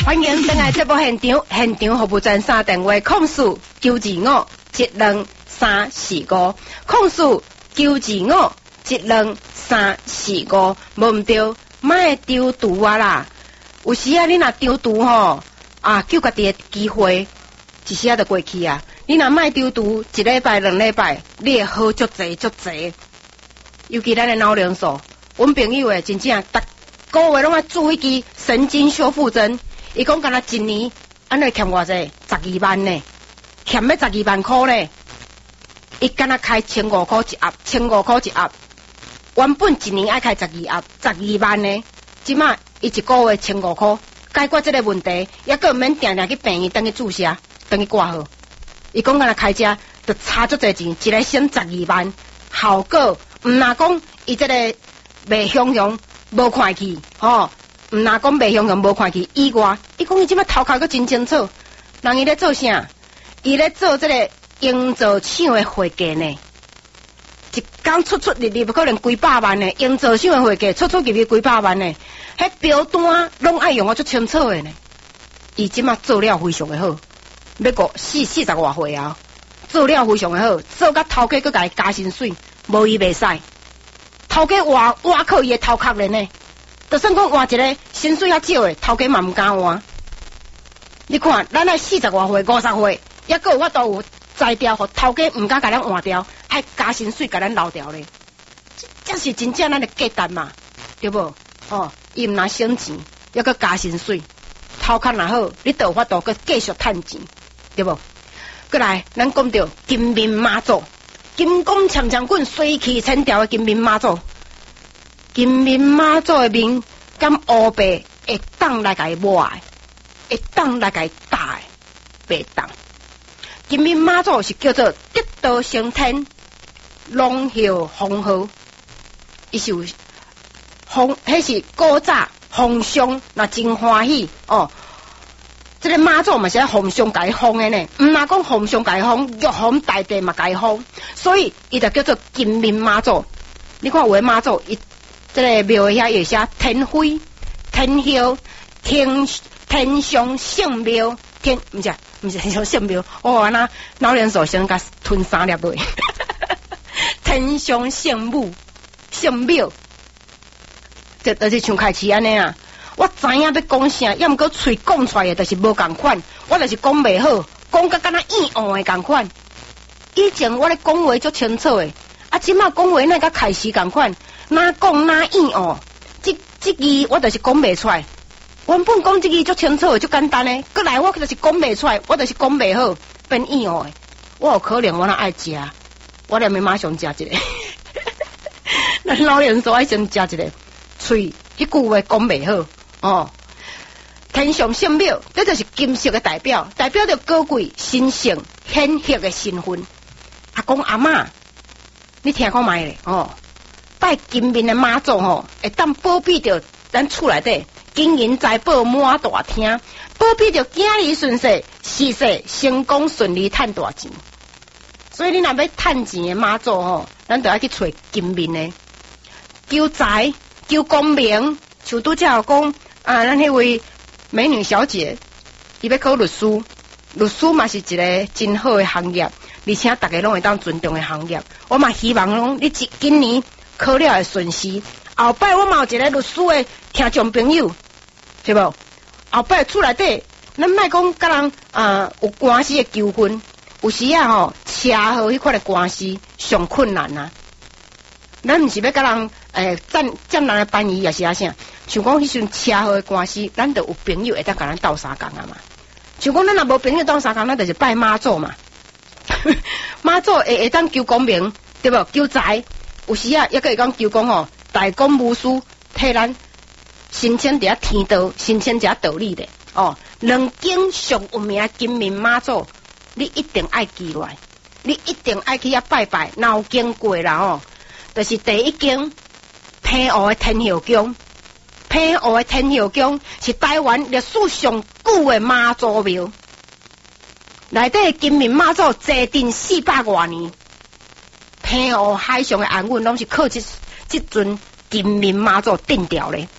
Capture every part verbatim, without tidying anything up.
欢迎登来节目现场，现场服务专线电话：控诉九二五一两三四五，控诉九二五一两三四五。无毋对，莫丢毒啊啦！有时啊，你若丢毒吼，啊，救家己的机会，一时啊就过去啊。你若莫丢毒，一礼拜、两礼拜，你会好足济足济。尤其咱的脑量素，阮朋友诶，真正逐个月拢爱注迄支神经修复针。伊讲敢若一年，安尼欠偌济？十二万呢，欠要十二万箍呢。伊敢若开千五箍一盒，千五箍一盒。原本一年爱开十二盒，十二万呢。即马伊一个月千五箍，解决即个问题，抑个毋免定定去病院等去注射，等去挂号。伊讲敢若开遮，就差足济钱，一个省十二万，效果毋若讲伊即个袂雄雄，无看去，吼。毋若讲袂雄雄无看去以外，伊讲伊即摆头壳阁真清楚，人伊咧做啥？伊咧做即个营造厂的会计呢，一工出出入入可能几百万呢，营造厂的会计出出入入几百万呢，迄表单拢爱用啊足清楚的呢。伊即摆做了非常的好，要过四四十外岁啊，做了非常的好，做甲头家阁甲伊加薪水，无伊袂使。头家挖挖靠伊的头壳咧呢。就算讲换一个薪水较少诶，头家嘛毋敢换。你看，咱爱四十外岁、五十岁，抑个有法度有裁掉，互头家毋敢甲咱换掉，爱加薪水甲咱留掉咧。这是真正咱的价值嘛，对无？哦，伊毋拿省钱，抑个加薪水，头壳若好，你就有法度阁继续趁钱，对无？过来，咱讲到金面妈祖，金光长长棍，水气千条的金面妈祖。金面妈祖的面，敢乌白会当来甲伊抹的，会当来甲伊打的，袂当。金面妈祖是叫做得道升天，龙啸凤凰，伊是有凤，迄是古早皇上若真欢喜哦。这个妈祖嘛是皇上甲伊封的呢，毋若讲皇上甲伊封，玉皇大帝嘛甲伊封，所以伊就叫做金面妈祖。你看有的妈祖伊。这个庙遐有写天妃、天后、天天上圣庙、天毋是毋是天上圣庙，我安那脑连手先甲吞三粒落，天上圣母、圣庙，这就是像开始安尼啊！我知影要讲啥，要毋过嘴讲出来的就是无共款，我就是讲袂好，讲甲敢若硬硬的共款。以前我咧讲话足清楚的，啊，即马讲话那甲开始共款。哪讲哪硬哦，即即字我就是讲袂出来。原本讲即字足清楚，足简单诶。过来我就是讲袂出来，我就是讲袂好，变硬哦诶。我有可能我若爱食，我连咪马上食一个。咱老人说爱先食一个，喙迄句话讲袂好哦。天上圣庙，这就是金色的代表，代表着高贵、神圣、显赫的身份。阿公阿嬷，你听看卖咧哦。拜金面的妈祖吼，会当保庇着咱厝内底金银财宝满大厅，保庇着囝儿顺遂，事事成功顺利，赚大钱。所以你若要赚钱的妈祖吼，咱就要去找金面的，求财、求功名。像拄则有讲啊，咱迄位美女小姐，伊要考律师，律师嘛是一个真好的行业，而且大家拢会当尊重的行业。我嘛希望讲你今今年。考了会顺时，后摆我嘛有一个律师的听众朋友，是无？后摆厝内底，咱莫讲甲人啊有官司的纠纷，有时啊吼车祸迄款的官司上困难啊。咱毋是要甲人诶占占人的便宜，也是啊啥？像讲迄时阵车祸的官司，咱就有朋友会当甲咱斗相共啊嘛。像讲咱若无朋友斗相共，咱就是拜妈祖嘛。妈祖会会当求功名，对无？求财。有时啊，也可会讲求讲吼，大公无私，替咱申请一下天道，申请一下道理的哦。两间上有名金面妈祖，你一定爱记落来，你一定爱去遐拜拜。若有经过啦吼，就是第一间平湖的天后宫，平湖的天后宫是台湾历史上久的妈祖庙，内底金面妈祖坐镇四百多年。平湖海上的安稳，拢是靠这这尊金面妈祖定调咧。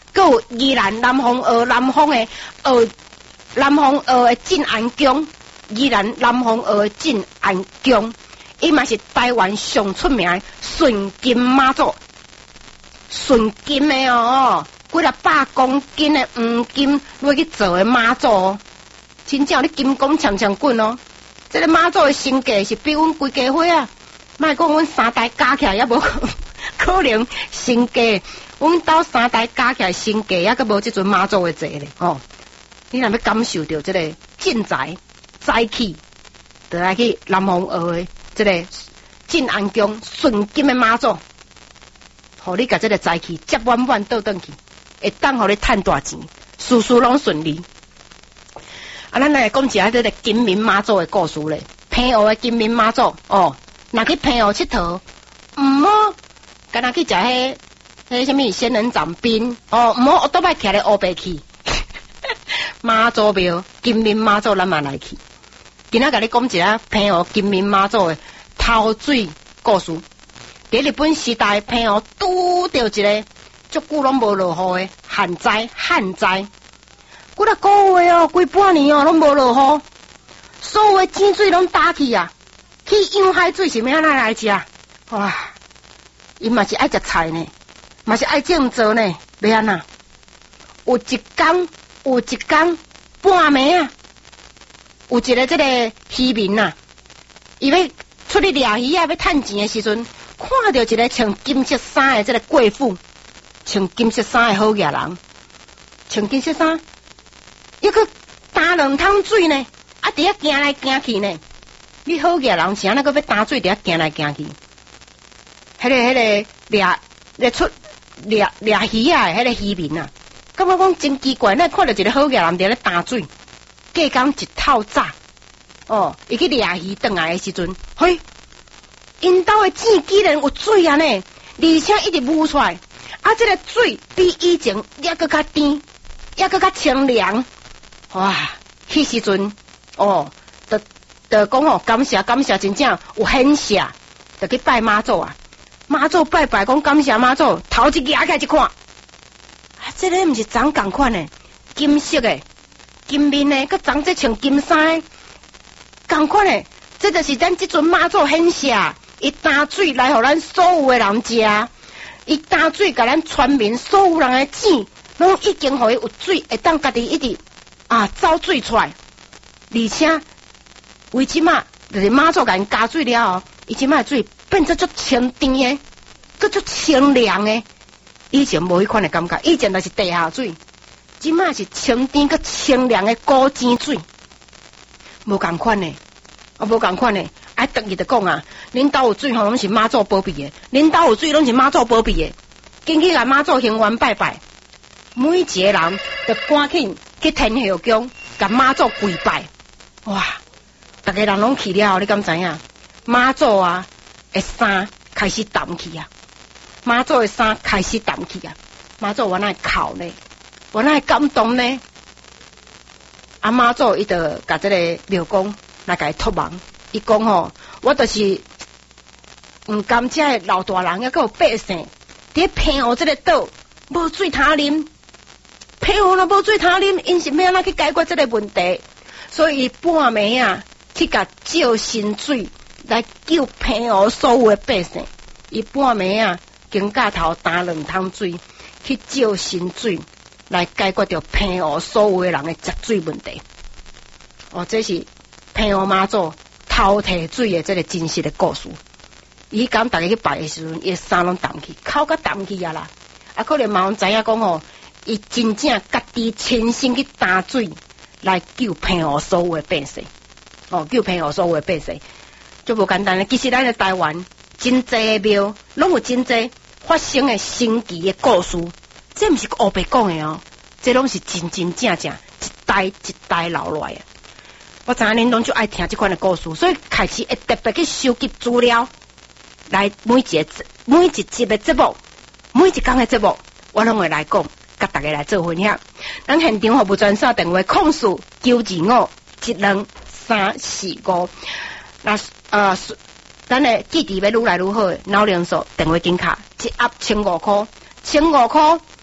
佮有宜兰南方澳南方的澳南方澳的晋安宫，宜兰南方澳的晋安宫，伊嘛是台湾上出名的纯金妈祖，纯金的哦，几啊百公斤的黄金落去做的妈祖，真正你金光强强滚哦！这个妈祖的身价是比阮规家伙啊，莫讲阮三代加起来也无可能身价，阮兜三代加起来身价也阁无即阵妈祖的济咧哦。你若要感受到这个进财财气，就来去南方澳的这个晋安宫纯金的妈祖，互你甲这个财气接满满倒转去，会当互你赚大钱，事事拢顺利。啊，咱来讲一下这个金明妈祖的故事咧。平湖的金明妈祖哦，若去平湖佚佗，毋好干那去食迄迄什么仙人掌冰哦，毋好倒摆徛咧乌白去。妈祖庙金明妈祖咱嘛来去。今仔甲你讲一下平湖金明妈祖的偷水故事。伫日本时代，平湖拄着一个足久拢无落雨的旱灾，旱灾。几啊个月哦，几半年哦，拢无落雨，所有的井水拢打去啊！去养海水是要安怎来食？哇！伊嘛是爱食菜呢，嘛是爱种做呢，要安怎？有一天，有一天半暝啊，有一个这个渔民啊，伊要出去掠鱼啊，要趁钱的时阵，看到一个穿金色衫的这个贵妇，穿金色衫的好野人，穿金色衫。又去打两桶水呢，啊！伫遐行来行去呢。你好个人是安那个要打水，伫遐行来行去。迄、那个、迄、那个掠掠出掠掠鱼啊！迄个渔民啊，感觉讲真奇怪，那看到一个好个人伫咧打水，隔工一透早哦，伊去掠鱼转来的时阵，嘿，因兜的井竟然有水啊呢，而且一直冒出来，啊！这个水比以前也搁较甜，也搁较清凉。哇！迄时阵哦，就就讲哦，感谢感谢，真正有显谢，就去拜妈祖啊！妈祖拜拜，讲感谢妈祖，头一举起来一看，啊，这个毋是长共款的，金色的，金面的，佮长这穿金衫的，共款的，这就是咱即阵妈祖显谢，伊打水来互咱所有的人食，伊打水甲咱全民所有人的井，拢已经互伊有水，会当家己一直。啊，走水出来，而且为即马就是妈祖甲因加水了后，伊即马水变做足清甜的，佮足清凉的。以前无迄款的感觉，以前就是地下水，即马是清甜佮清凉的古井水，无共款的，啊无共款的。啊，特意就讲啊，恁兜有水吼，拢是妈祖保庇的；恁兜有水，拢是妈祖保庇的。紧去甲妈祖行完拜拜，每一个人就赶紧。去天后宫，甲妈祖跪拜，哇！逐个人拢去了后，你敢知影？妈祖啊，的衫开始澹去啊！妈祖的衫开始澹去啊！妈祖我那哭呢，我那感动呢。啊，妈祖伊就甲这个庙公来甲伊托梦，伊讲吼，我就是毋甘这老大人，也佮有百姓，伫平湖这个岛无水通啉。平湖若无水通啉，因是要安怎去解决这个问题？所以半暝啊，去甲照新水来救平湖所有的百姓。伊半暝啊，经架头打两桶水，去照新水来解决掉平湖所有的人的食水问题。哦，这是平湖妈祖偷摕水的这个真实的故事。伊讲大家去拜的时阵，伊衫拢澹去，口甲澹去啊啦。啊，可能嘛有知影讲吼。伊真正家己亲身去打水来救平湖所有的百姓，哦，救平湖所有的百姓，就无简单咧。其实咱的台湾真济庙，拢有真济发生的神奇的故事，这毋是黑白讲的哦，这拢是真真正正一代一代留落来的。我知影恁拢就爱听这款的故事，所以开始会特别去收集资料，来每一个每一集的节目，每一天的节目，我拢会来讲。甲大家来做分享，咱现场服务专线电话控诉九二五一两三四五，那呃，咱的记忆要愈来愈好，脑量数电话金卡一盒千五块，千五块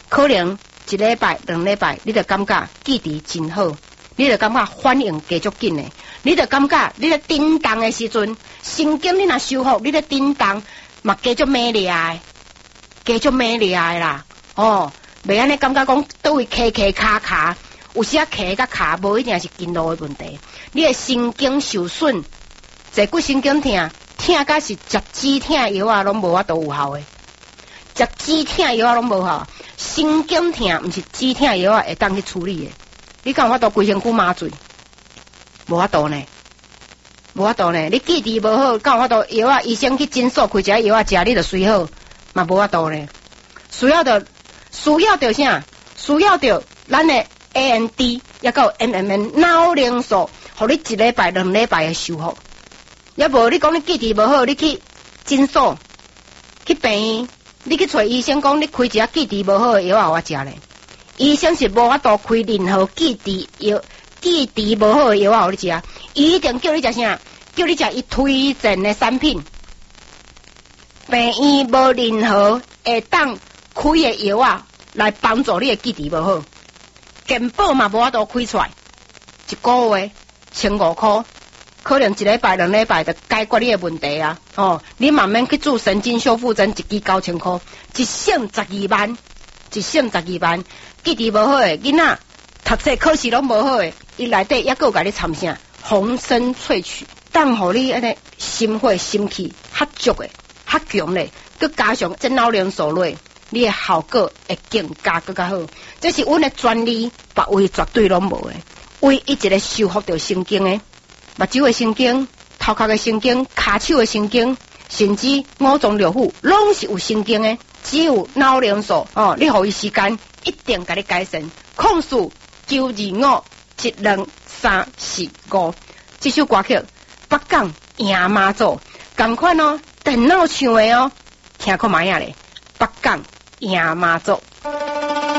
可能一礼拜、两礼拜，你就感觉记忆真好，你就感觉反应加足紧诶，你就感觉你咧震动诶时阵，神经你若修复，你咧震动嘛加足美丽诶，加足美丽诶啦，哦，袂安尼感觉讲倒位卡卡卡卡，有时啊卡甲卡无一定是筋络诶问题，你诶神经受损，坐骨神经痛，痛甲是食止痛药啊，拢无法度有效诶。食止痛药啊，拢无效。神经痛毋是止痛药啊会当去处理诶。你敢有法度规身躯麻醉？无法度呢，无法度呢。你记忆无好，敢有法度药啊？医生去诊所开一个药啊食，你就睡好，嘛无法度呢。需要着，需要着啥？需要着咱诶 A N D， 也有 M M N 脑凝素，互你一礼拜、两礼拜诶修复。要无你讲你记忆无好，你去诊所去病院。你去找医生讲，你开一下记忆无好诶药啊，我食咧。医生是无法度开任何记忆药、记忆无好诶药啊，互你食。伊一定叫你食啥？叫你食伊推荐诶产品。病院无任何会当开诶药啊，来帮助你诶记忆无好。健保嘛无法度开出来，一个月千五块。可能一礼拜、两礼拜就解决你的问题啊！哦，你慢慢去做神经修复针，一支九千块，一省十二万，一省十二万。记忆无好诶，囡仔读册考试拢无好诶，伊内底抑佫有甲你掺啥红参萃取，当互你安尼心血心气较足诶、较强咧，佮加上这脑凝素类，你诶效果会更加更加好。这是阮诶专利，别位绝对拢无诶，唯一一个修复着神经诶。目睭的神经、头壳的神经、骹手的神经，甚至五脏六腑，拢是有神经的。只有脑凝素哦，你互伊时间，一定甲你改善。控诉九二五一两三四五，这首歌曲北港赢妈祖，同款哦，电脑唱的哦，听看卖啊咧，北港赢妈祖。